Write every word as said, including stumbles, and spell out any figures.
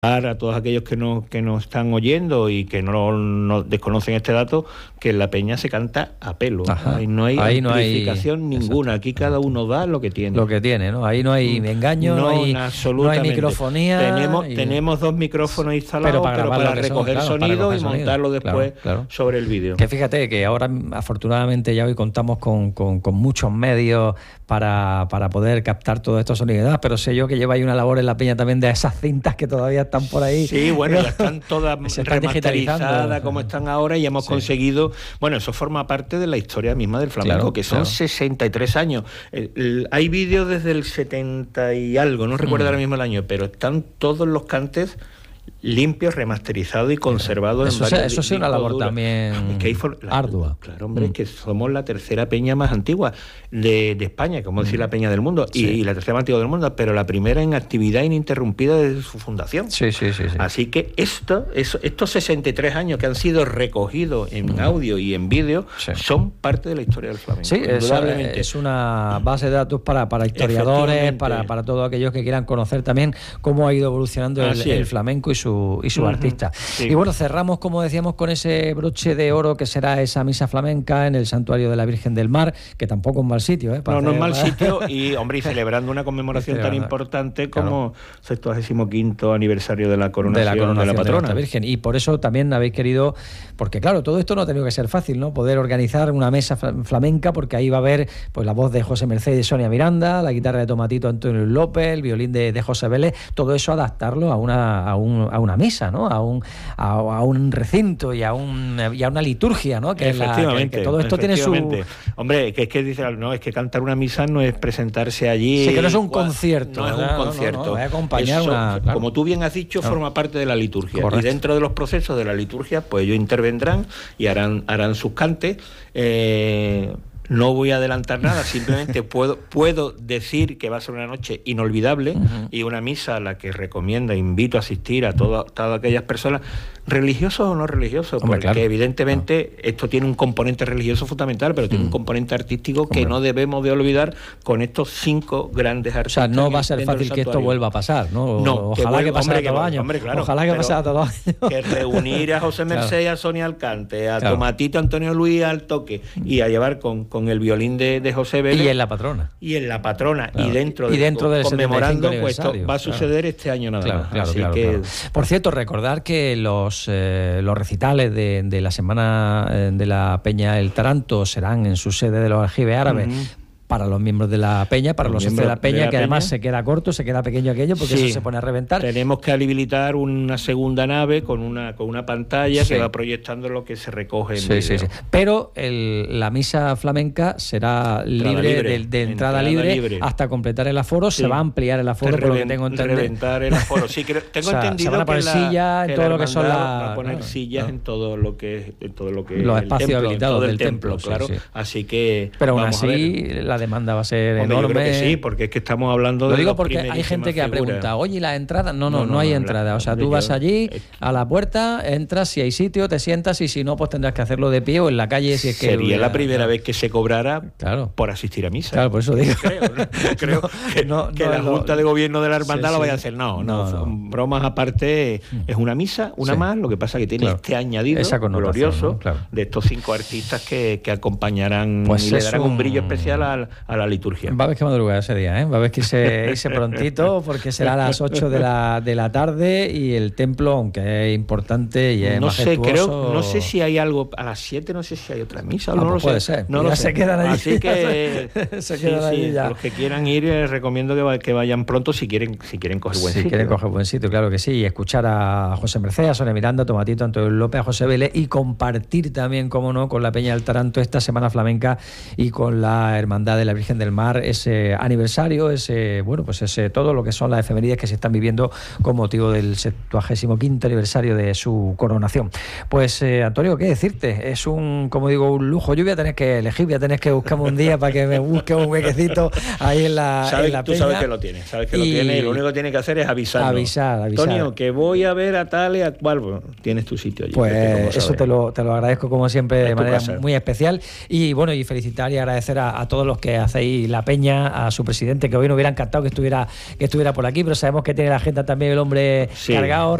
a todos aquellos que nos que nos están oyendo y que no, no desconocen este dato, que en la peña se canta a pelo. Ahí no hay ahí amplificación no hay, ninguna. exacto. Aquí cada uno da lo que tiene. Lo que tiene, ¿no? Ahí no hay engaño, no, no, hay, no hay microfonía. Tenemos, y... tenemos dos micrófonos instalados, pero para, pero para recoger son, claro, sonido para recoger y sonido. montarlo después claro, claro. sobre el vídeo. Que fíjate que ahora, afortunadamente, ya hoy contamos con, con, con muchos medios para, para poder captar todo esto sonido, pero sé yo que lleva ahí una labor en la peña también de esas cintas que todavía están por ahí. Sí, bueno, ya están todas remasterizadas como están ahora y hemos sí. conseguido... Bueno, eso forma parte de la historia misma del flamenco, claro, que son claro. sesenta y tres años. El, el, hay vídeos desde el setenta y algo, no recuerdo mm. ahora mismo el año, pero están todos los cantes limpios, remasterizados y conservados eso en sea, varias Eso es una labor también es que hay for- la, ardua. Claro, hombre, mm. es que somos la tercera peña más antigua de, de España, como mm. decir la peña del mundo, sí. y, y la tercera más antigua del mundo, pero la primera en actividad ininterrumpida desde su fundación. Sí, sí, sí, sí. Así que esto, eso, estos sesenta y tres años que han sido recogidos en mm. audio y en vídeo sí. son parte de la historia del flamenco. Sí, indudablemente. Es, es una base de datos para, para historiadores, para, para todos aquellos que quieran conocer también cómo ha ido evolucionando el, el flamenco y su, y su uh-huh. artista. Sí. Y bueno, cerramos, como decíamos, con ese broche de oro que será esa misa flamenca en el Santuario de la Virgen del Mar, que tampoco es mal sitio, ¿eh? No, hacer, no es mal sitio y, hombre, y celebrando una conmemoración tan importante como claro. sexagésimo quinto aniversario de la coronación de la, coronación de la patrona. De la Virgen. Y por eso también habéis querido, porque claro, todo esto no ha tenido que ser fácil, ¿no? Poder organizar una mesa flamenca, porque ahí va a haber pues la voz de José Merced y de Sonia Miranda, la guitarra de Tomatito Antonio López, el violín de, de José Vélez, todo eso adaptarlo a una, a un, a una misa, ¿no? A un, a, a un recinto y a, un, y a una liturgia, ¿no? Que, efectivamente, la, que, que todo esto tiene su... Hombre, que es que dice, no, es que cantar una misa no es presentarse allí... Sí, que no es un concierto. No es un no, concierto. No, no, no, va a acompañar Eso, una... Claro. Como tú bien has dicho, claro. forma parte de la liturgia. Correcto. Y dentro de los procesos de la liturgia, pues ellos intervendrán y harán, harán sus cantes... Eh, No voy a adelantar nada, simplemente puedo, puedo decir que va a ser una noche inolvidable uh-huh. y una misa a la que recomiendo, invito a asistir a todo, todas aquellas personas, religiosos o no religiosos, Hombre, porque claro. evidentemente no. esto tiene un componente religioso fundamental, pero tiene uh-huh. un componente artístico Hombre. que no debemos de olvidar con estos cinco grandes artistas. O sea, no va a ser fácil que esto vuelva a pasar, ¿no? No, Ojalá que, vuelva, que pasara hombre, todo que, año. Hombre, claro, Ojalá que pasara todo año. Que reunir a José Merced claro. y a Sonia Alcante, a claro. Tomatito Antonio Luis al toque y a llevar con, con el violín de de José Vélez. Y en la patrona. Y en la patrona. Claro. Y dentro de y dentro del conmemorando, pues esto va a suceder claro. este año nada claro, más. Claro, Así claro, que... claro. Por cierto, recordar que los, eh, los recitales de, de la semana eh, de la Peña El Taranto serán en su sede de los Aljibes Árabes. Uh-huh. Para los miembros de la Peña, para los, los socios de la Peña, de la que Peña. Además se queda corto, se queda pequeño aquello, porque sí. eso se pone a reventar. Tenemos que habilitar una segunda nave con una con una pantalla sí. que va proyectando lo que se recoge en sí, video. Sí, sí. Pero el, la misa flamenca será libre, libre de, de entrada, entrada libre, libre hasta completar el aforo. Sí. Se va a ampliar el aforo, por lo que tengo entendido. Reventar el aforo. Sí, creo, tengo o sea, entendido se van a poner que sillas en todo lo que son las... Va a poner no, sillas no. en todo lo que en todo lo que los espacios templo, habilitados del templo, templo, claro. Sí, sí. Así que pero aún así la demanda va a ser Hombre, enorme. Yo creo que sí, porque es que estamos hablando de... Lo digo porque hay gente que ha preguntado, oye, ¿la entrada? No, no, no, no, no hay no, entrada. La, o sea, tú vas allí, a la puerta, entras, si hay sitio, te sientas, y si no, pues tendrás que hacerlo de pie o en la calle. Si es que Sería hubiera, la primera claro. vez que se cobrara claro. por asistir a misa. Claro, por eso digo. Creo, ¿no? creo que, no, que no, la no, Junta de Gobierno de la Hermandad sí, lo vaya a hacer. No, no, no, no. Bromas aparte, es una misa, una sí. más, lo que pasa que tiene claro. este añadido glorioso ¿no? claro. de estos cinco artistas que, que acompañarán pues y le darán un... un brillo especial a, a la liturgia. Va a ver que madrugar ese día, ¿eh? Va a ver que irse, irse prontito, porque será a las ocho de la, de la tarde y el templo, aunque es importante y es no majestuoso... sé, creo, no sé si hay algo a las siete, no sé si hay otra misa, no, no pues lo puede sé. ser. No ya lo se sé. quedan allí. Así que se sí, quedan sí, allí ya. Los que quieran ir, eh, recomiendo que, que vayan pronto si quieren si quieren coger buen si sitio. Si quieren coger buen sitio, claro que sí, y escuchar a José Merced, a Sonia Miranda, a Tomatito Antonio López, a José Vélez, y compartir también, como no, con la Peña del Taranto esta Semana Flamenca y con la Hermandad de la Virgen del Mar ese aniversario, ese bueno pues ese todo lo que son las efemérides que se están viviendo con motivo del septuagésimo quinto aniversario de su coronación. Pues eh, Antonio, ¿qué decirte? Es un, como digo, un lujo. Yo voy a tener que elegir, voy a tener que buscarme un día para que me busque un huequecito ahí en la, ¿Sabes, en la tú peña. Sabes que lo tienes, sabes que y... lo tienes y lo único que tienes que hacer es avisarnos. Avisar, avisar. Antonio, que voy a ver a tal y a cual. Bueno, tienes tu sitio allí. Pues eso te lo, te lo agradezco como siempre de manera casa. muy especial. Y bueno, y felicitar y agradecer a, a todos los que que hacéis la peña, a su presidente, que hoy nos hubiera encantado que estuviera, que estuviera por aquí, pero sabemos que tiene la agenda también el hombre sí. cargado.